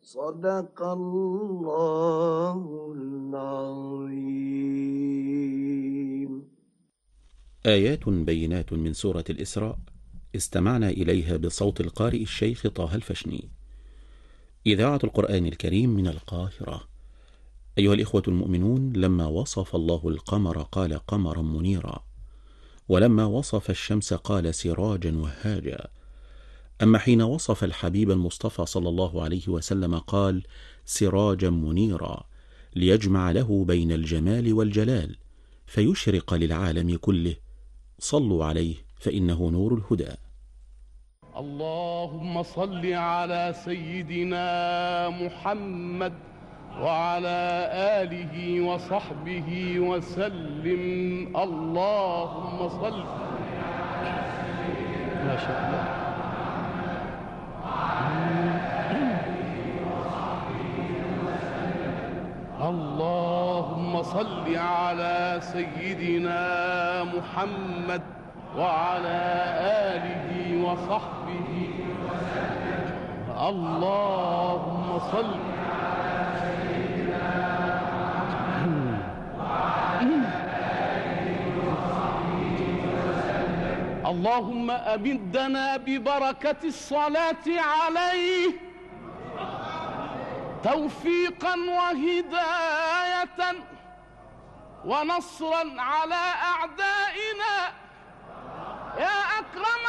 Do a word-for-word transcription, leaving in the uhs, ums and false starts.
صدق الله العظيم. آيات بينات من سورة الإسراء استمعنا إليها بصوت القارئ الشيخ طه الفشني. إذاعة القرآن الكريم من القاهرة. أيها الإخوة المؤمنون، لما وصف الله القمر قال قمرا منيرا، ولما وصف الشمس قال سراجا وهاجا. أما حين وصف الحبيب المصطفى صلى الله عليه وسلم قال سراجا منيرا، ليجمع له بين الجمال والجلال فيشرق للعالم كله. صلوا عليه فإنه نور الهدى. اللهم صل على سيدنا محمد وعلى آله وصحبه وسلم. اللهم صل. ما شاء الله. اللهم صل على سيدنا محمد وعلى آله وصحبه وسلم. اللهم صل. اللهم أمدنا ببركة الصلاة عليه توفيقا وهداية ونصرا على أعدائنا يا أكرم